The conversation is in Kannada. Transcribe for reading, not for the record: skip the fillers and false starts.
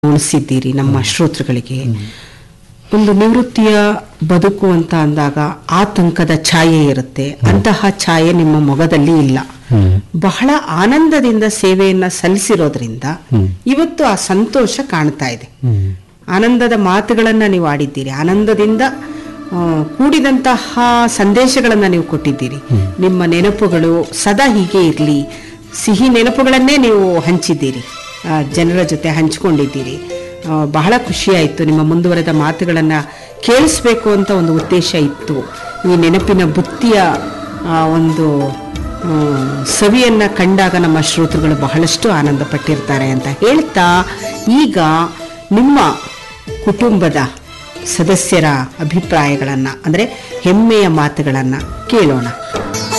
ಉಣಿಸಿದ್ದೀರಿ ನಮ್ಮ ಶ್ರೋತೃಗಳಿಗೆ. ಒಂದು ನಿವೃತ್ತಿಯ ಬದುಕು ಅಂತ ಅಂದಾಗ ಆತಂಕದ ಛಾಯೆ ಇರುತ್ತೆ, ಅಂತಹ ಛಾಯೆ ನಿಮ್ಮ ಮೊಗದಲ್ಲಿ ಇಲ್ಲ. ಬಹಳ ಆನಂದದಿಂದ ಸೇವೆಯನ್ನ ಸಲ್ಲಿಸಿರೋದ್ರಿಂದ ಇವತ್ತು ಆ ಸಂತೋಷ ಕಾಣ್ತಾ ಇದೆ. ಆನಂದದ ಮಾತುಗಳನ್ನ ನೀವು ಆಡಿದ್ದೀರಿ, ಆನಂದದಿಂದ ಕೂಡಿದಂತಹ ಸಂದೇಶಗಳನ್ನ ನೀವು ಕೊಟ್ಟಿದ್ದೀರಿ. ನಿಮ್ಮ ನೆನಪುಗಳು ಸದಾ ಹೀಗೆ ಇರಲಿ, ಸಿಹಿ ನೆನಪುಗಳನ್ನೇ ನೀವು ಹಂಚಿದ್ದೀರಿ, ಜನರ ಜೊತೆ ಹಂಚಿಕೊಂಡಿದ್ದೀರಿ. ಬಹಳ ಖುಷಿಯಾಯಿತು. ನಿಮ್ಮ ಮುಂದುವರೆದ ಮಾತುಗಳನ್ನು ಕೇಳಿಸ್ಬೇಕು ಅಂತ ಒಂದು ಉದ್ದೇಶ ಇತ್ತು. ಈ ನೆನಪಿನ ಬುತ್ತಿಯ ಒಂದು ಸವಿಯನ್ನು ಕಂಡಾಗ ನಮ್ಮ ಶ್ರೋತೃಗಳು ಬಹಳಷ್ಟು ಆನಂದ ಪಟ್ಟಿರ್ತಾರೆ ಅಂತ ಹೇಳ್ತಾ, ಈಗ ನಿಮ್ಮ ಕುಟುಂಬದ ಸದಸ್ಯರ ಅಭಿಪ್ರಾಯಗಳನ್ನು ಅಂದರೆ ಹೆಮ್ಮೆಯ ಮಾತುಗಳನ್ನು ಕೇಳೋಣ.